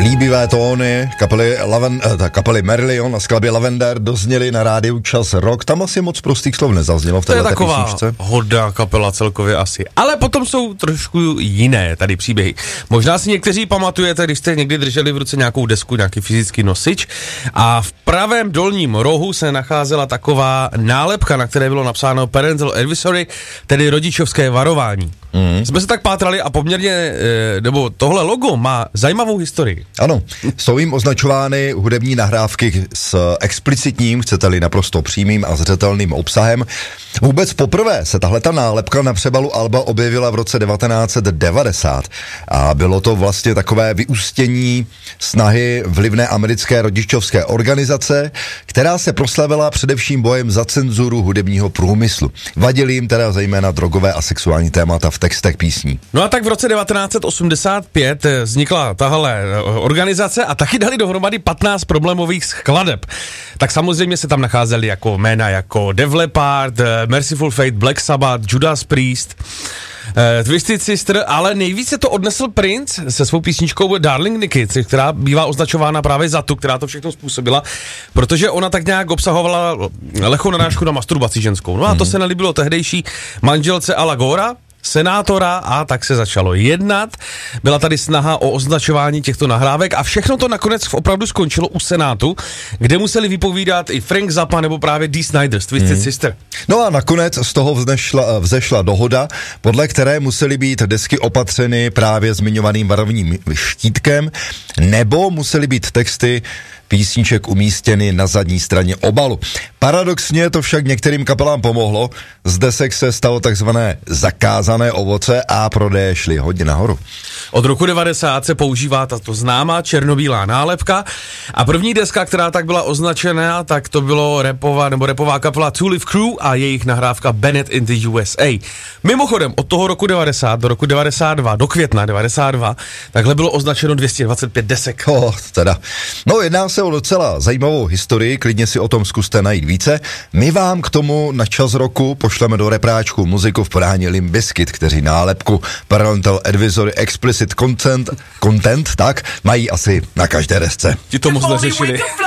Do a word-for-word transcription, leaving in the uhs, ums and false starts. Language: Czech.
Líbivé tóny kapely, Laven, eh, kapely Marillion a skladby Lavender dozněly na rádiu Čas Rock. Tam asi moc prostých slov nezaznělo v této písničce. To je taková hodná kapela celkově asi. Ale potom jsou trošku jiné tady příběhy. Možná si někteří pamatujete, když jste někdy drželi v ruce nějakou desku, nějaký fyzický nosič a v pravém dolním rohu se nacházela taková nálepka, na které bylo napsáno Parental Advisory, tedy rodičovské varování. Mm. Jsme se tak pátrali a poměrně, nebo tohle logo má zajímavou historii. Ano, jsou jim označovány hudební nahrávky s explicitním, chcete-li naprosto přímým a zřetelným obsahem. Vůbec poprvé se tahleta nálepka na přebalu alba objevila v roce devatenáct set devadesát a bylo to vlastně takové vyústění snahy vlivné americké rodičovské organizace, která se proslavila především bojem za cenzuru hudebního průmyslu. Vadily jim teda zejména drogové a sexuální témata v textech písní. No a tak v roce devatenáct set osmdesát pět vznikla tahle organizace a taky dali dohromady patnáct problémových skladeb. Tak samozřejmě se tam nacházely jako jména jako Def Leppard, Merciful Fate, Black Sabbath, Judas Priest, Uh, Twisted Sister, ale nejvíce to odnesl Prince se svou písničkou Darling Nikki, která bývá označována právě za tu, která to všechno způsobila, protože ona tak nějak obsahovala lehkou narážku na masturbaci ženskou. No a to se nelíbilo tehdejší manželce Ala Gora, senátora, a tak se začalo jednat. Byla tady snaha o označování těchto nahrávek a všechno to nakonec opravdu skončilo u Senátu, kde museli vypovídat i Frank Zappa nebo právě Dee Snider z Twisted mm. Sister. No a nakonec z toho vzešla, vzešla dohoda, podle které musely být desky opatřeny právě zmiňovaným varovným štítkem, nebo musely být texty písniček umístěny na zadní straně obalu. Paradoxně to však některým kapelám pomohlo, z desek se stalo takzvané zakázané ovoce a prodeje šly hodně nahoru. Od roku devadesát se používá tato známá černobílá nálepka a první deska, která tak byla označená, tak to bylo repová nebo repová kapela Two Live Crew a jejich nahrávka Bennett in the U S A. Mimochodem, od toho roku devadesát do roku devadesát dva, do května devadesát dva, takhle bylo označeno dvě stě dvacet pět desek. Oh, teda. No, jedná se o docela zajímavou historii, klidně si o tom zkuste najít více. My vám k tomu na Čas roku pošleme do repráčku muziku v podání Limp Bizkit, kteří nálepku Parental Advisory Explicit Content, content tak, mají asi na každé desce. Ti to moc neřešili.